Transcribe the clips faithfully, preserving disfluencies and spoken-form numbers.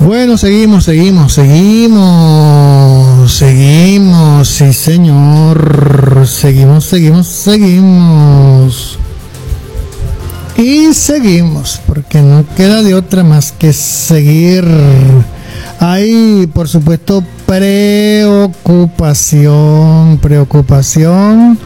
Bueno, seguimos, seguimos, seguimos, seguimos, sí señor, seguimos, seguimos, seguimos. Y seguimos, porque no queda de otra más que seguir. Hay, por supuesto, preocupación, preocupación.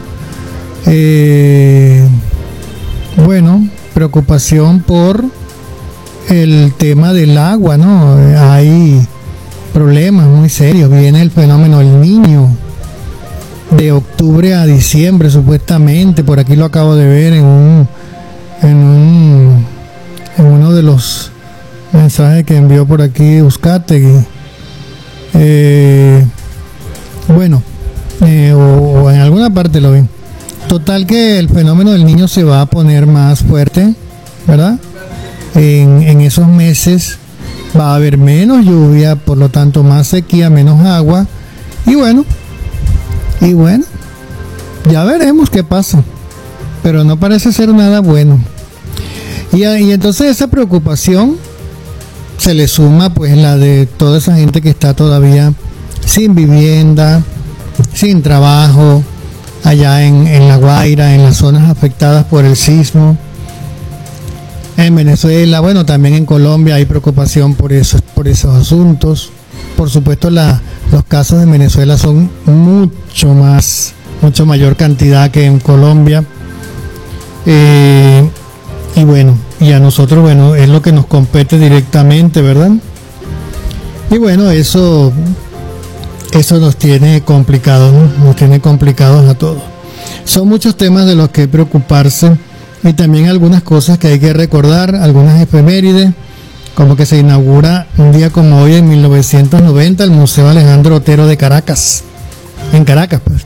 Eh, bueno, preocupación por el tema del agua, ¿no? Hay problemas muy serios. Viene el fenómeno del Niño de octubre a diciembre, supuestamente. Por aquí lo acabo de ver en un en un en uno de los mensajes que envió por aquí Uzcategui. Eh, bueno, eh, o, o en alguna parte lo vi. Total que el fenómeno del Niño se va a poner más fuerte, ¿verdad? En, en esos meses va a haber menos lluvia, por lo tanto más sequía, menos agua. Y bueno, y bueno, ya veremos qué pasa. Pero no parece ser nada bueno. Y, y entonces esa preocupación se le suma pues la de toda esa gente que está todavía sin vivienda, sin trabajo, allá en, en La Guaira, en las zonas afectadas por el sismo. En Venezuela, bueno, también en Colombia hay preocupación por esos, por esos asuntos. Por supuesto, la, los casos en Venezuela son mucho más, mucho mayor cantidad que en Colombia. Eh, y bueno, y a nosotros, bueno, es lo que nos compete directamente, ¿verdad? Y bueno, eso, eso nos tiene complicados, ¿no? Nos tiene complicados a todos. Son muchos temas de los que preocuparse. Y también algunas cosas que hay que recordar, algunas efemérides, como que se inaugura un día como hoy en mil novecientos noventa el Museo Alejandro Otero de Caracas, en Caracas pues.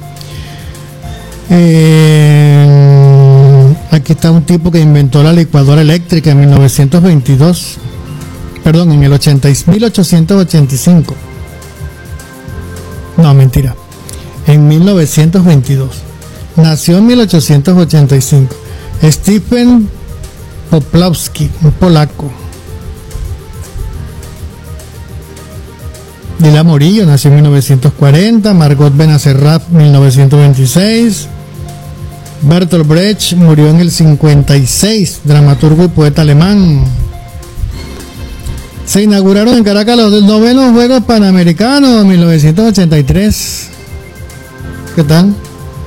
Eh, aquí está un tipo que inventó la licuadora eléctrica en mil novecientos veintidós, perdón, en el ochenta, mil ochocientos ochenta y cinco. No, mentira, en mil novecientos veintidós. Nació en mil ochocientos ochenta y cinco. Stephen Poplawski, un polaco. Lila Morillo nació en mil novecientos cuarenta, Margot Benacerraf mil novecientos veintiséis, Bertolt Brecht murió en el cincuenta y seis, dramaturgo y poeta alemán. Se inauguraron en Caracas los novenos Juegos Panamericanos en mil novecientos ochenta y tres. ¿Qué tal?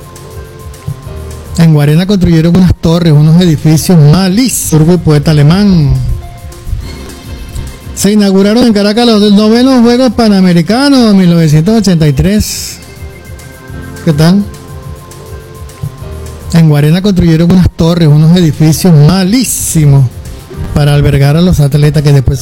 En Guarena construyeron unas torres, unos edificios malísimos. Y poeta alemán. Se inauguraron en Caracas los novenos Juegos Panamericanos en mil novecientos ochenta y tres. ¿Qué tal? En Guarena construyeron unas torres, unos edificios malísimos para albergar a los atletas que después